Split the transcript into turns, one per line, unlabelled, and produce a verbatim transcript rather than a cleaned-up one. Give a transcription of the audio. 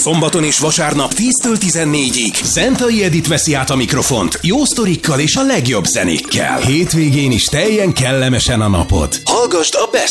Szombaton és vasárnap tíztől tizennégyig Zentai Edit veszi át a mikrofont, jó sztorikkal és a legjobb zenékkel. Hétvégén is teljen kellemesen a napod. Hallgasd a Best